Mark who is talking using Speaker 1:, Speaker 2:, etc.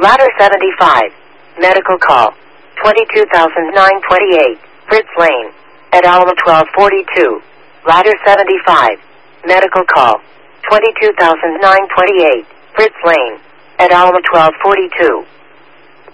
Speaker 1: Ladder 75. Medical call. 22,928. Fritz Lane. At Alma 1242. Ladder 75. Medical call. 22,928. Fritz Lane. At Alma 1242.